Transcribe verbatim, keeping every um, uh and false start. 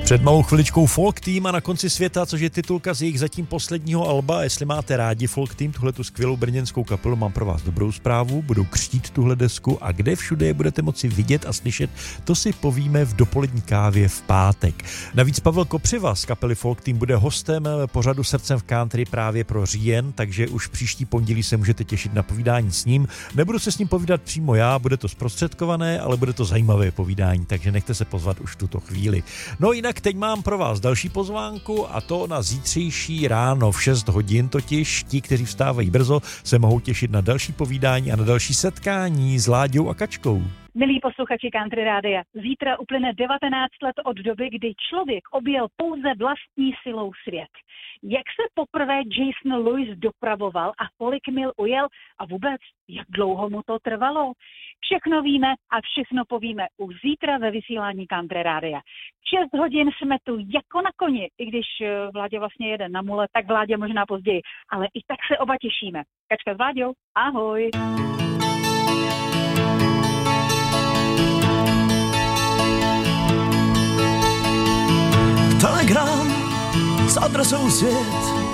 Před malou chviličkou Folk Team a Na konci světa, což je titulka z jejich zatím posledního alba. Jestli máte rádi Folk Team, tuhletu skvělou brněnskou kapelu, mám pro vás dobrou zprávu. Budou křtít tuhle desku a kde všude je budete moci vidět a slyšet, to si povíme v dopolední kávě v pátek. Navíc Pavel Kopřiva z kapely Folk Team bude hostem pořadu Srdcem v country právě pro říjen, takže už příští pondělí se můžete těšit na povídání s ním. Nebudu se s ním povídat přímo já, bude to zprostředkované, ale bude to zajímavé povídání, takže nechte se pozvat už v tuto chvíli. No jinak teď mám pro vás další pozvánku a to na zítřejší ráno v šest hodin, totiž ti, kteří vstávají brzo, se mohou těšit na další povídání a na další setkání s Láďou a Kačkou. Milí posluchači Country Rádia, zítra uplyne devatenáct let od doby, kdy člověk objel pouze vlastní silou svět. Jak se poprvé Jason Lewis dopravoval a kolik mil ujel a vůbec, jak dlouho mu to trvalo? Všechno víme a všechno povíme už zítra ve vysílání Country Rádia. šest hodin jsme tu jako na koni, i když Vláďa vlastně jede na mule, tak Vláďa možná později, ale i tak se oba těšíme. Kačka s Vláďou, ahoj! Telegram s adresou svět